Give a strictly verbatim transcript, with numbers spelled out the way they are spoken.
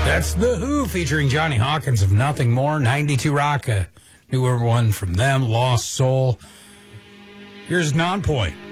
That's The Who featuring Johnny Hawkins of Nothing More. ninety-two Rock, a newer one from them, Lost Soul. Here's Non-Point.